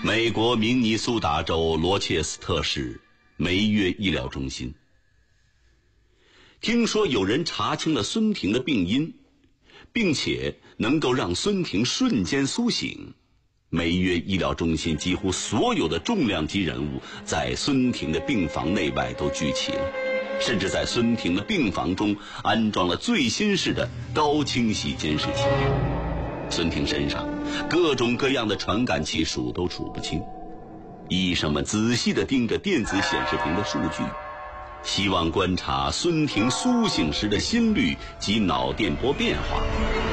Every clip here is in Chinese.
美国明尼苏达州罗切斯特市梅约医疗中心。听说有人查清了孙婷的病因，并且能够让孙婷瞬间苏醒。梅约医疗中心几乎所有的重量级人物在孙婷的病房内外都聚齐了，甚至在孙婷的病房中安装了最新式的高清晰监视器。孙婷身上各种各样的传感器数都数不清，医生们仔细地盯着电子显示屏的数据，希望观察孙婷苏醒时的心率及脑电波变化。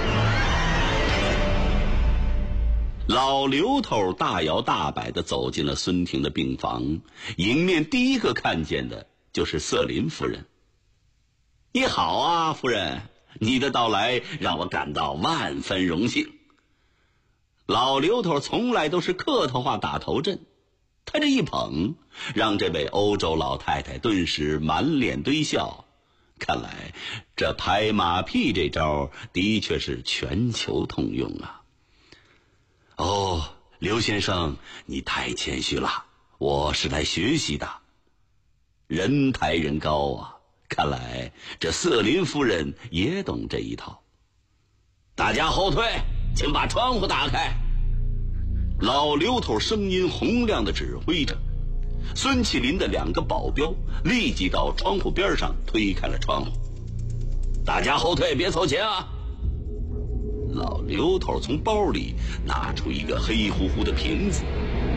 老刘头大摇大摆地走进了孙婷的病房，迎面第一个看见的就是瑟琳夫人。你好啊，夫人，你的到来让我感到万分荣幸。老刘头从来都是客套话打头阵，他这一捧，让这位欧洲老太太顿时满脸堆笑。看来这拍马屁这招的确是全球通用啊。哦，刘先生，你太谦虚了，我是来学习的。人抬人高啊，看来这瑟琳夫人也懂这一套。大家后退，请把窗户打开。老刘头声音洪亮地指挥着，孙启林的两个保镖立即到窗户边上推开了窗户。大家后退，别凑前啊！老刘头从包里拿出一个黑乎乎的瓶子，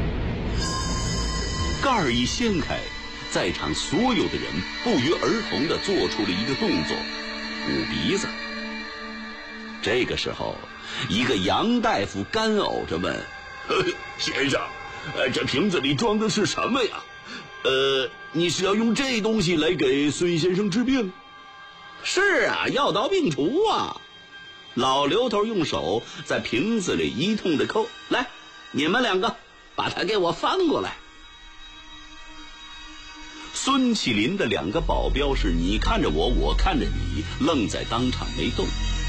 盖儿一掀开，在场所有的人不约而同地做出了一个动作，捂鼻子。这个时候，一个杨大夫干呕着问：先生，这瓶子里装的是什么呀？你是要用这东西来给孙先生治病？是啊，药到病除啊。老刘头用手在瓶子里一通的抠，来，你们两个把它给我翻过来。孙启林的两个保镖是你看着我，我看着你，愣在当场没动。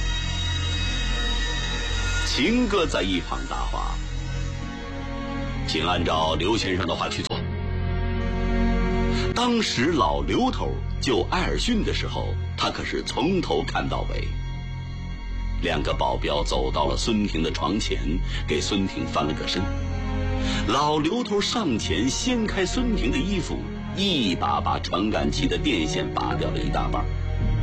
秦哥在一旁搭话：请按照刘先生的话去做。当时老刘头救艾尔逊的时候，他可是从头看到尾。两个保镖走到了孙婷的床前，给孙婷翻了个身。老刘头上前掀开孙婷的衣服，一把把传感器的电线拔掉了一大半。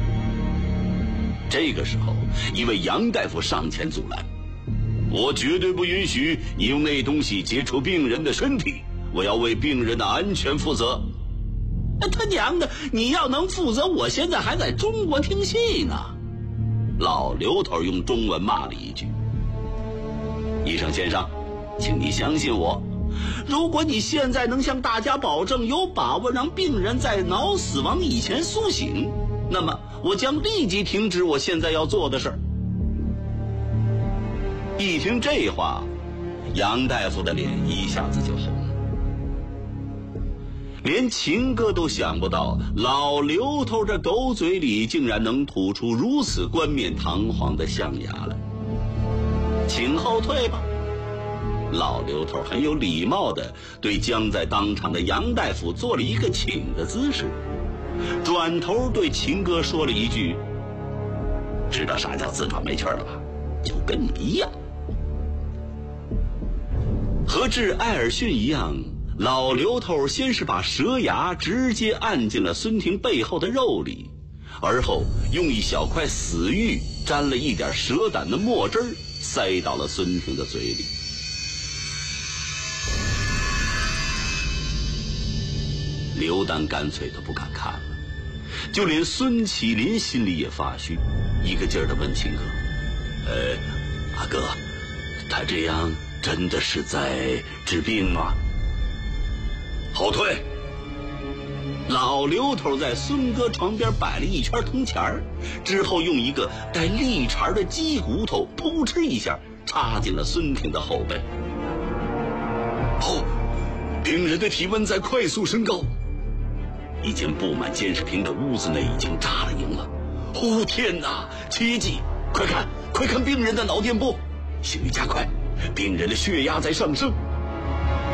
这个时候，一位杨大夫上前阻拦：我绝对不允许你用那东西接触病人的身体，我要为病人的安全负责。他娘的，你要能负责，我现在还在中国听戏呢。老刘头用中文骂了一句：医生先生，请你相信我，如果你现在能向大家保证有把握让病人在脑死亡以前苏醒，那么我将立即停止我现在要做的事儿。一听这话，杨大夫的脸一下子就红了。连秦哥都想不到，老刘头这狗嘴里竟然能吐出如此冠冕堂皇的象牙来。请后退吧。老刘头很有礼貌地对僵在当场的杨大夫做了一个请的姿势，转头对秦哥说了一句：知道啥叫自转没趣了吧？就跟你一样。和治艾尔逊一样，老刘头先是把蛇牙直接按进了孙婷背后的肉里，而后用一小块死玉沾了一点蛇胆的墨汁塞到了孙婷的嘴里。刘丹干脆都不敢看了，就连孙启林心里也发虚，一个劲儿地问秦哥：阿哥，他这样真的是在治病吗？后退！老刘头在孙哥床边摆了一圈铜钱儿，之后用一个带利茬的鸡骨头扑哧一下插进了孙婷的后背。病人的体温在快速升高。一间布满监视屏的屋子内已经炸了营了。天哪，奇迹！快看病人的脑电波，心率加快，病人的血压在上升。